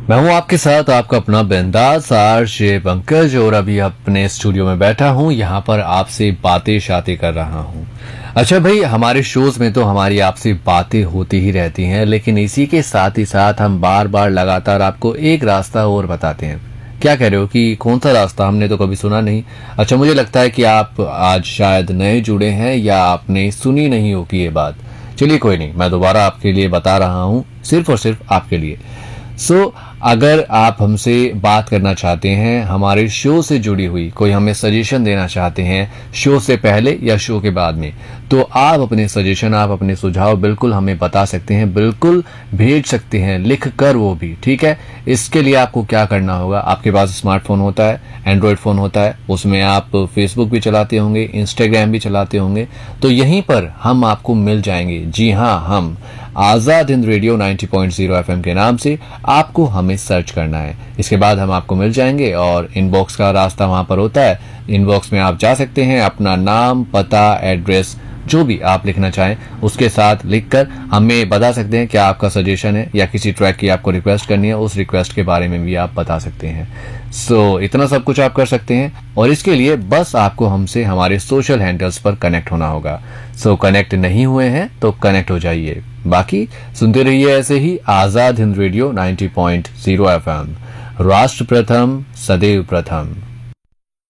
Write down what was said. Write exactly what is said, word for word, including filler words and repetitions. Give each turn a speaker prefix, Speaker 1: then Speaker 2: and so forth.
Speaker 1: मैं हूं आपके साथ आपका अपना बिंदास आरजे पंकज और अभी अपने स्टूडियो में बैठा हूं, यहां पर आपसे बातें शातें कर रहा हूं। अच्छा भाई, हमारे शोज में तो हमारी आपसे बातें होती ही रहती हैं, लेकिन इसी के साथ ही साथ हम बार बार लगातार आपको एक रास्ता और बताते हैं। क्या कह रहे हो कि कौन सा रास्ता? हमने तो कभी सुना नहीं। अच्छा, मुझे लगता है कि आप आज शायद नए जुड़े हैं या आपने सुनी नहीं होगी ये बात। चलिए कोई नहीं, मैं दोबारा आपके लिए बता रहा हूं, सिर्फ और सिर्फ आपके लिए। सो so, अगर आप हमसे बात करना चाहते हैं, हमारे शो से जुड़ी हुई कोई हमें सजेशन देना चाहते हैं शो से पहले या शो के बाद में, तो आप अपने सजेशन, आप अपने सुझाव बिल्कुल हमें बता सकते हैं, बिल्कुल भेज सकते हैं, लिख कर वो भी, ठीक है। इसके लिए आपको क्या करना होगा, आपके पास स्मार्टफोन होता है, एंड्रॉयड फोन होता है, उसमें आप फेसबुक भी चलाते होंगे, इंस्टाग्राम भी चलाते होंगे, तो यहीं पर हम आपको मिल जाएंगे। जी हाँ, हम आजाद हिंद रेडियो नब्बे पॉइंट शून्य एफएम के नाम से आपको हमें सर्च करना है। इसके बाद हम आपको मिल जाएंगे और इनबॉक्स का रास्ता वहां पर होता है। इनबॉक्स में आप जा सकते हैं, अपना नाम, पता, एड्रेस जो भी आप लिखना चाहें उसके साथ लिखकर हमें बता सकते हैं क्या आपका सजेशन है या किसी ट्रैक की आपको रिक्वेस्ट करनी है, उस रिक्वेस्ट के बारे में भी आप बता सकते हैं। सो so, इतना सब कुछ आप कर सकते हैं और इसके लिए बस आपको हमसे हमारे सोशल हैंडल्स पर कनेक्ट होना होगा। सो so, कनेक्ट नहीं हुए हैं तो कनेक्ट हो जाइए। बाकी सुनते रहिए ऐसे ही आजाद हिंद रेडियो नब्बे पॉइंट शून्य एफएम। राष्ट्र प्रथम, सदैव प्रथम।